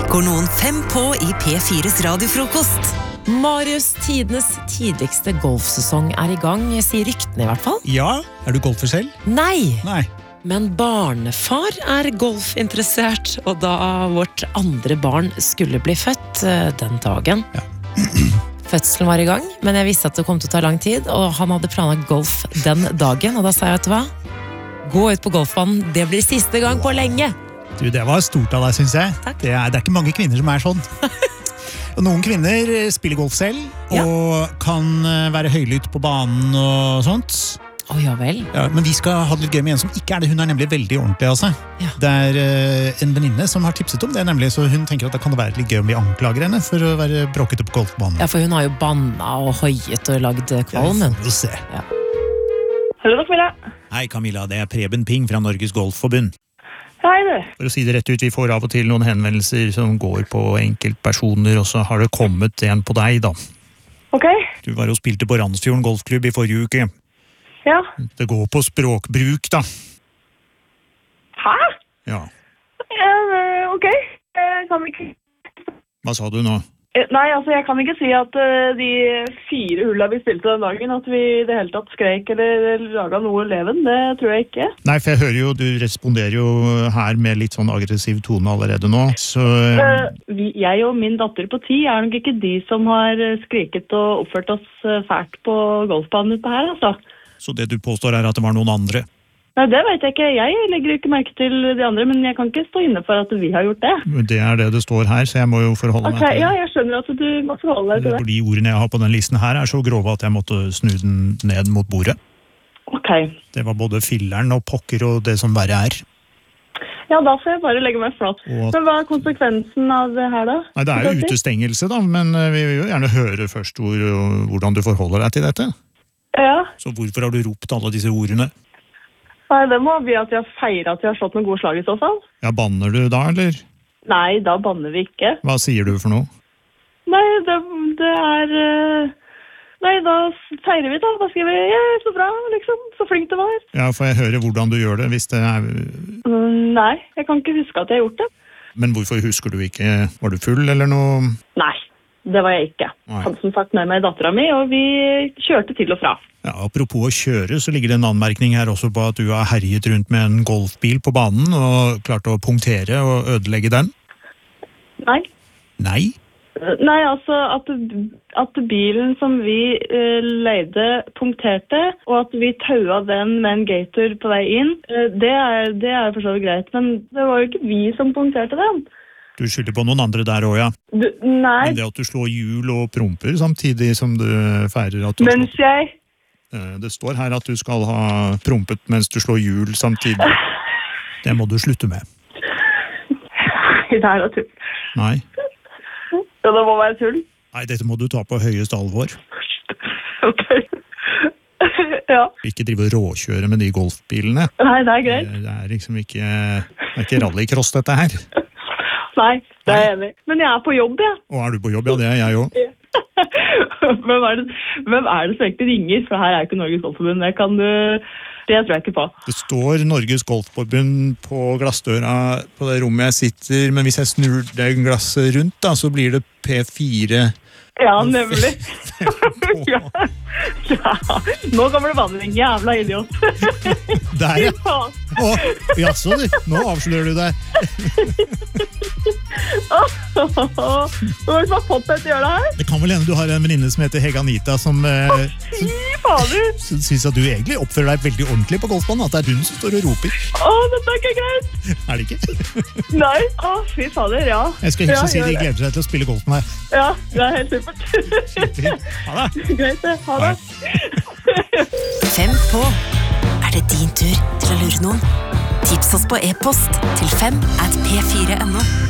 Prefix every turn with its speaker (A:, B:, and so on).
A: går noen 5 på i P4s radiofrokost.
B: Marius, tidenes tidligste golfsesong er i gang, sier ryktene i hvert fall.
C: Ja, du golfer selv?
B: Nei,
C: Nei.
B: men barnefar er golfinteressert, og da vårt andre barn skulle bli født den dagen.
C: Ja.
B: Fødselen var i gang, men jeg visste at det kom til å ta lang tid, og han hadde planlagt golf den dagen, og da sa jeg, vet du hva? Gå ut på golfbanen, det blir siste gang på lenge.
C: Du, det var stort av deg, synes jeg.
B: Takk.
C: Det er ikke mange kvinner som er sånn. Og noen kvinner spiller golf selv, og kan være høylytt på banen og sånt.
B: Ja vel.
C: Ja, men vi skal ha det litt gøy med en som ikke er det. Hun er nemlig veldig ordentlig, altså.
B: Ja.
C: Det er en venninne som har tipset om det, nemlig, så hun tenker at det kan være litt gøy om vi anklager henne for å være bråkete på golfbanen.
B: Ja, for hun har jo banna og høyet og lagd kvalmen.
C: Ja, får vi se.
B: Ja.
D: Hallo, Camilla.
C: Hei Camilla, det er Preben Ping fra Norges Golfforbund.
D: Hei, du.
C: For å si det rett ut, vi får av og til noen henvendelser som går på enkeltpersoner, og så har det kommet en på deg da.
D: Ok.
C: Du var og spilte på Randsfjorden Golfklubb i forrige uke.
D: Ja.
C: Det går på språkbruk da.
D: Hæ?
C: Ja.
D: Ok. Kan vi ikke...
C: Hva sa du nå?
D: Nei, altså, jeg kan ikke si at de 4 hullene vi spilte den dagen, at vi i det hele tatt skrek eller laget noe leven, det tror jeg ikke.
C: Nei, for jeg hører jo, du responderer jo her med litt sånn aggressiv tone allerede nå, så...
D: Jeg og min datter på 10 er nok ikke de som har skriket og oppført oss fælt på golfbanen ute her, altså.
C: Så det du påstår er at det var noen andre?
D: Nei, det vet jeg ikke. Jeg legger ikke merke til de andre, men jeg kan ikke stå inne for at vi har gjort det.
C: Det er det det står her, så jeg må jo forholde meg til det.
D: Ja, jeg skjønner at du må forholde deg til det.
C: For de ordene jeg har på den listen her er så grove at jeg måtte snu den ned mot bordet.
D: Ok.
C: Det var både filleren og pokker og det som verre er.
D: Ja, da får jeg bare legge meg flat. Men hva er konsekvensen av det her da?
C: Nei, det er jo utestengelse da, men vi vil jo gjerne høre først hvordan du forholder deg til dette.
D: Ja.
C: Så hvorfor har du ropt alle disse ordene?
D: Nei, det må bli at jeg feirer at jeg har slått noen gode slag i så fall.
C: Ja, banner du da, eller?
D: Nei, da banner vi ikke.
C: Hva sier du for noe?
D: Nei, det er... Nei, da feirer vi da. Da skriver vi, ja, så bra, liksom. Så flink du var.
C: Ja, får jeg høre hvordan du gjør det, hvis det er...
D: Nei, jeg kan ikke huske at jeg har gjort det.
C: Men hvorfor husker du ikke? Var du full, eller noe?
D: Nei, det var jeg ikke.
C: Nei.
D: Hadde som sagt med meg datteren min, og vi kjørte til og fra.
C: Ja, apropos å kjøre, så ligger det en anmerkning her også på at du har herjet rundt med en golfbil på banen og klart å punktere og ødelegge den.
D: Nei.
C: Nei?
D: Nei, altså at bilen som vi leide punkterte, og at vi taua den med en gator på vei inn, det er for så vidt greit, men det var jo ikke vi som punkterte den.
C: Du skylder på noen andre der også, ja.
D: Nei.
C: Men det at du slår hjul og promper samtidig som du feirer at du...
D: Mens jeg...
C: Det står her at du skal ha prompet mens du slår hjul samtidig. Det må du slutte med.
D: Det er da tull.
C: Nei.
D: Ja, det må være tull.
C: Nei, dette må du ta på høyeste alvor.
D: Ok. Ja.
C: Ikke drive og råkjøre med de golfbilene.
D: Nei, det er greit.
C: Det er liksom ikke... Det er ikke rallycross dette her.
D: Nei, det er jeg enig. Men jeg er på jobb, ja.
C: Og er du på jobb? Ja, det er jeg også.
D: Hvem er det som egentlig ringer? For her er ikke Norges Golfforbund. Det tror jeg ikke på.
C: Det står Norges Golfforbund på glassdøra på det rommet jeg sitter, men hvis jeg snur det glasset rundt da, så blir det P4.
D: Ja, nemlig. Ja. Nå kommer det vanlig, jævla idiot.
C: Der, ja. Jaså, du. Nå avslører du deg.
D: Hva er det som har fått deg til å gjøre det her?
C: Det kan vel hende du har en venninne som heter Heganita som synes at du egentlig oppfører deg veldig ordentlig på golfbanen, at det er hun som står og roper.
D: Dette er ikke greit.
C: Er det ikke?
D: Nei, fy fader, ja.
C: Jeg skal hilse og si de gleder seg til å spille golf med deg.
D: Ja, det er helt supert.
C: Ha det.
D: Greit det, ha det.
A: 5 på. Er det din tur til å lure noen? Tips oss på e-post til 5@p4.no.